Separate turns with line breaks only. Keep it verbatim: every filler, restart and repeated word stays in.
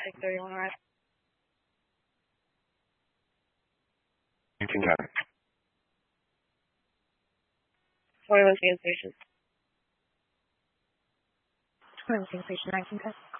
six thirty-one arrive.
nineteen ten.
Sorry, listening station.
Sorry, listening station nineteen ten.